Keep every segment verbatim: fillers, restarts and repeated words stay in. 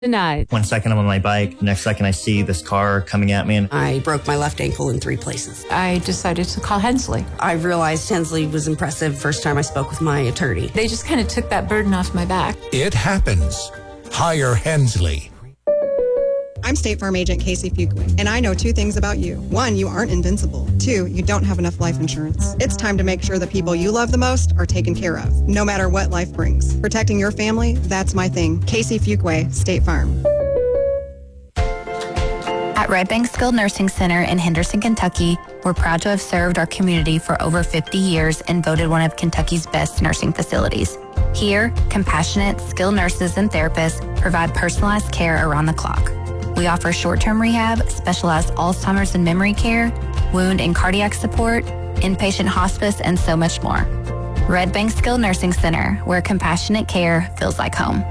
Denied. One second I'm on my bike, next second I see this car coming at me. And I broke my left ankle in three places. I decided to call Hensley. I realized Hensley was impressive first time I spoke with my attorney. They just kind of took that burden off my back. It happens. Hire Hensley. I'm State Farm Agent Casey Fuqua, and I know two things about you. One, you aren't invincible. Two, you don't have enough life insurance. It's time to make sure the people you love the most are taken care of, no matter what life brings. Protecting your family, that's my thing. Casey Fuqua, State Farm. At Red Bank Skilled Nursing Center in Henderson, Kentucky, we're proud to have served our community for over fifty years and voted one of Kentucky's best nursing facilities. Here, compassionate, skilled nurses and therapists provide personalized care around the clock. We offer short-term rehab, specialized Alzheimer's and memory care, wound and cardiac support, inpatient hospice, and so much more. Red Bank Skilled Nursing Center, where compassionate care feels like home.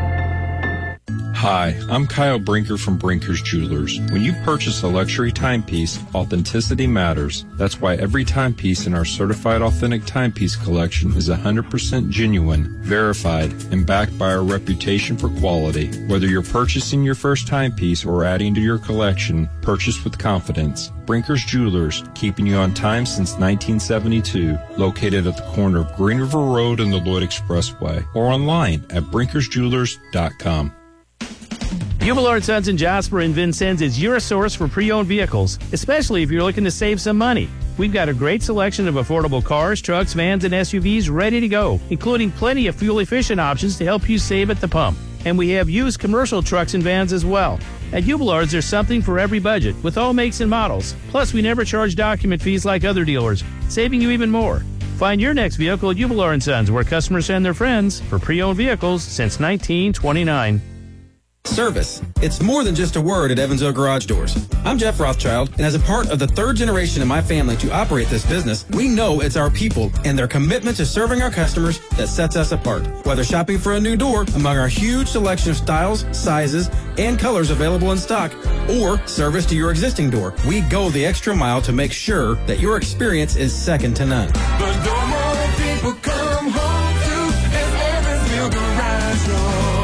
Hi, I'm Kyle Brinker from Brinker's Jewelers. When you purchase a luxury timepiece, authenticity matters. That's why every timepiece in our certified authentic timepiece collection is one hundred percent genuine, verified, and backed by our reputation for quality. Whether you're purchasing your first timepiece or adding to your collection, purchase with confidence. Brinker's Jewelers, keeping you on time since nineteen seventy-two, located at the corner of Green River Road and the Lloyd Expressway, or online at brinkers jewelers dot com. Jubal and Sons in Jasper and Vincennes is your source for pre-owned vehicles, especially if you're looking to save some money. We've got a great selection of affordable cars, trucks, vans, and S U Vs ready to go, including plenty of fuel-efficient options to help you save at the pump. And we have used commercial trucks and vans as well. At Jubilards, there's something for every budget, with all makes and models. Plus, we never charge document fees like other dealers, saving you even more. Find your next vehicle at Jubilar and Sons, where customers send their friends for pre-owned vehicles since nineteen twenty-nine. Service. It's more than just a word at Evansville Garage Doors. I'm Jeff Rothschild, and as a part of the third generation in my family to operate this business, we know it's our people and their commitment to serving our customers that sets us apart. Whether shopping for a new door among our huge selection of styles, sizes, and colors available in stock, or service to your existing door, we go the extra mile to make sure that your experience is second to none. The door more people come home to is Evansville Garage Doors.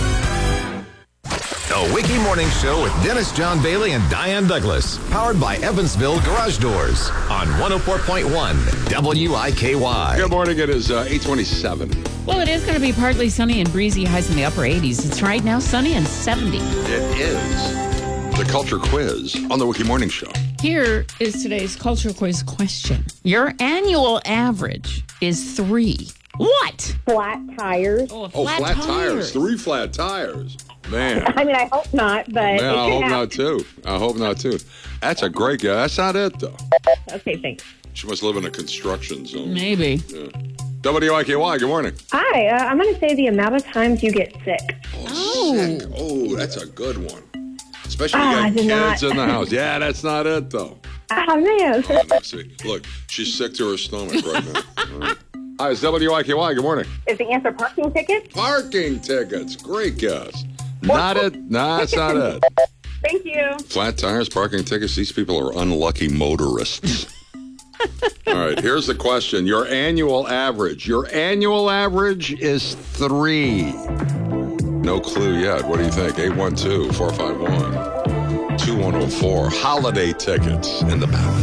The Wiki Morning Show with Dennis John Bailey and Diane Douglas. Powered by Evansville Garage Doors on one oh four point one W I K Y. Good morning. It is uh, eight twenty-seven. Well, it is going to be partly sunny and breezy, highs in the upper eighties. It's right now sunny and seventy. It is the Culture Quiz on the Wiki Morning Show. Here is today's Culture Quiz question. Your annual average is three. What? Flat tires. Oh, Oh, flat, flat tires. tires. Three flat tires. Man. I mean, I hope not, but... Man, it I could hope happen. not, too. I hope not, too. That's a great guy. That's not it, though. Okay, thanks. She must live in a construction zone. Maybe. Yeah. W I K Y, good morning. Hi, uh, I'm going to say the amount of times you get sick. Oh, sick. Oh, that's a good one. Especially Ah, I if you did got not. kids in the house. Yeah, that's not it, though. Oh, man. Oh, no, see. Look, she's sick to her stomach right now. All right. Hi, it's W I K Y. Good morning. Is the answer parking tickets? Parking tickets. Great guess. Not it. Nah, it's not it. Thank you. Flat tires, parking tickets. These people are unlucky motorists. All right, here's the question. Your annual average. Your annual average is three. No clue yet. What do you think? eight one two, four five one, two one oh four. Holiday tickets in the balance.